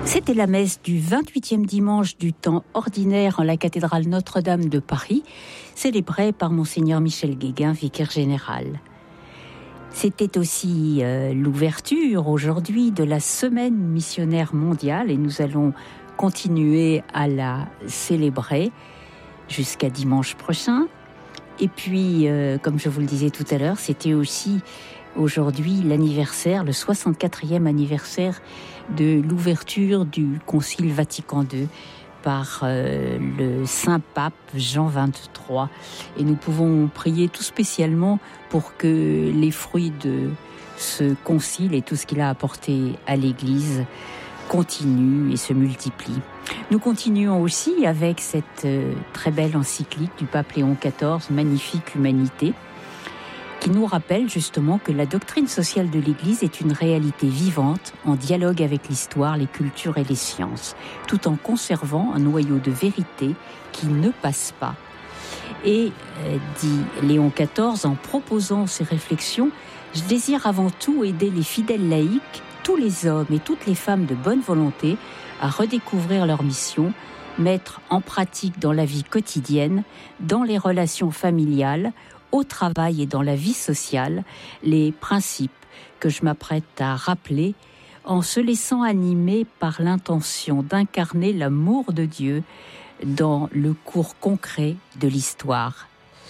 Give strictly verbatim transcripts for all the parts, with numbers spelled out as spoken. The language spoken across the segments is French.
C'était la messe du vingt-huitième dimanche du temps ordinaire en la cathédrale Notre-Dame de Paris, célébrée par Monseigneur Michel Guéguin, vicaire général. C'était aussi euh, l'ouverture aujourd'hui de la semaine missionnaire mondiale et nous allons continuer à la célébrer jusqu'à dimanche prochain. Et puis, euh, comme je vous le disais tout à l'heure, c'était aussi aujourd'hui l'anniversaire, le soixante-quatrième anniversaire de l'ouverture du Concile Vatican deux par euh, le Saint-Pape Jean vingt-trois. Et nous pouvons prier tout spécialement pour que les fruits de ce concile et tout ce qu'il a apporté à l'Église continuent et se multiplient. Nous continuons aussi avec cette euh, très belle encyclique du pape Léon quatorze, Magnifique Humanité, qui nous rappelle justement que la doctrine sociale de l'Église est une réalité vivante, en dialogue avec l'histoire, les cultures et les sciences, tout en conservant un noyau de vérité qui ne passe pas. Et, euh, dit Léon quatorze, en proposant ces réflexions, je désire avant tout aider les fidèles laïcs, tous les hommes et toutes les femmes de bonne volonté à redécouvrir leur mission, mettre en pratique dans la vie quotidienne, dans les relations familiales, au travail et dans la vie sociale, les principes que je m'apprête à rappeler en se laissant animer par l'intention d'incarner l'amour de Dieu dans le cours concret de l'histoire.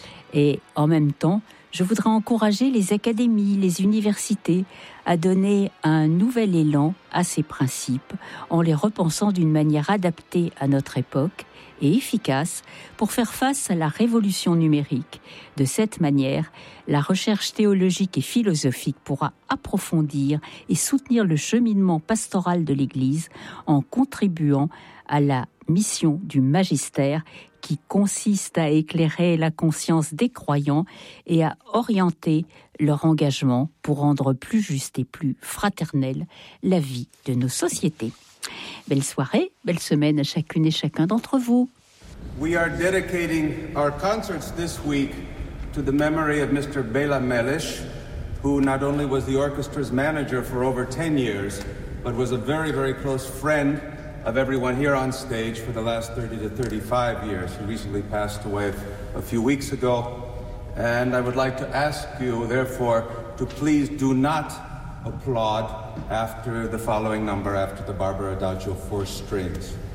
Et en même temps, je voudrais encourager les académies, les universités à donner un nouvel élan à ces principes en les repensant d'une manière adaptée à notre époque et efficace pour faire face à la révolution numérique. De cette manière, la recherche théologique et philosophique pourra approfondir et soutenir le cheminement pastoral de l'Église en contribuant à la mission du magistère qui consiste à éclairer la conscience des croyants et à orienter leur engagement pour rendre plus juste et plus fraternelle la vie de nos sociétés. Belle soirée, belle semaine à chacune et chacun d'entre vous. We are dedicating our concerts this week to the memory of Mister Bela Melish, who not only was the orchestra's manager for over ten years, but was a very, very close friend of everyone here on stage for the last thirty to thirty-five years. He recently passed away a few weeks ago. And I would like to ask you, therefore, to please do not applaud after the following number, after the Barbara Adagio four strings.